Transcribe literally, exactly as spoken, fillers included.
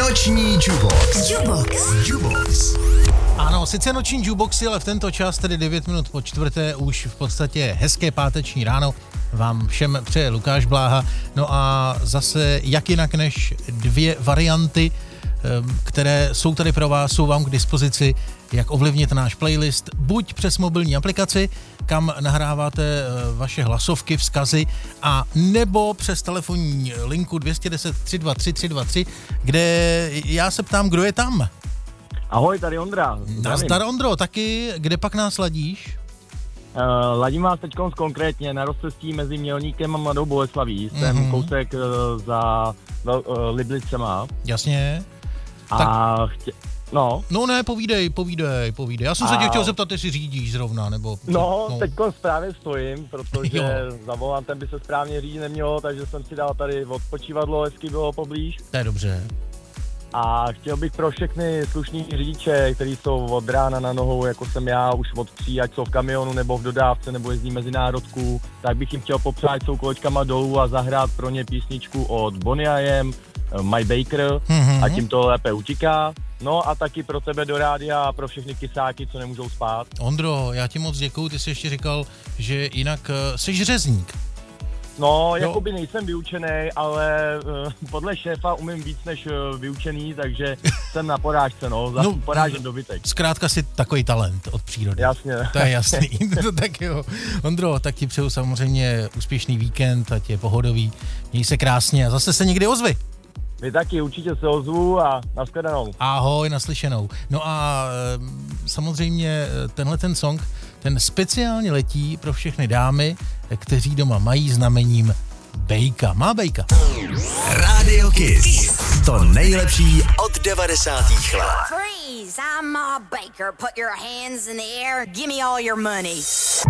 Noční Jukebox. Jukebox. Jukebox. Ano, sice noční jukeboxy, ale v tento čas, tedy devět minut po čtvrté, už v podstatě hezké páteční ráno vám všem přeje Lukáš Bláha. No a zase jak jinak než dvě varianty, které jsou tady pro vás, jsou vám k dispozici, jak ovlivnit náš playlist, buď přes mobilní aplikaci, kam nahráváte vaše hlasovky, vzkazy, a nebo přes telefonní linku dvě jedna nula tři dva tři tři dva tři, kde já se ptám, kdo je tam. Ahoj, tady Ondra. Nazdar, Ondro, taky kde pak nás ladíš? Uh, ladím vás teďkon konkrétně na rozcestí mezi Mělníkem a Mladou Boleslaví. Jsem mm-hmm. kousek uh, za uh, Liblicema. Jasně. A tak... chtě... No. No ne, povídej, povídej, povídej. Já jsem a... se tě chtěl zeptat, jestli řídíš zrovna, nebo... No, no. teďkon správně stojím, protože jo. za volantem by se správně řídit nemělo, takže jsem si dal tady odpočívadlo, hezky bylo poblíž. To je dobře. A chtěl bych pro všechny slušní řidiče, kteří jsou od rána na nohou, jako jsem já, už od tří, ať jsou v kamionu nebo v dodávce nebo jezdí mezinárodku, tak bych jim chtěl popřát, jsou kolečkama dolů a zahrát pro ně písničku od Bonnie a M, My Baker, mm-hmm. a tím to lépe utíká. No a taky pro tebe do rádia a pro všechny kysáky, co nemůžou spát. Ondro, já ti moc děkuju, ty jsi ještě říkal, že jinak uh, jsi řezník. No, jakoby nejsem vyučený, ale uh, podle šéfa umím víc než uh, vyučený, takže jsem na porážce, no, za no, porážen dobytek. Zkrátka si takový talent od přírody. Jasně. To je jasný. Tak jo. Ondro, tak ti přeju samozřejmě úspěšný víkend, ať je pohodový, měj se krásně a zase se někdy ozvi. Vy taky, určitě se ozvu a nashledanou. Ahoj, naslyšenou. No a e, samozřejmě tenhle ten song, ten speciálně letí pro všechny dámy, kteří doma mají znamením Bejka. Má Bejka. Radio Kiss. To nejlepší od devadesátých let. Freeze, I'm Ma Baker. Put your hands in the air. Give me all your money.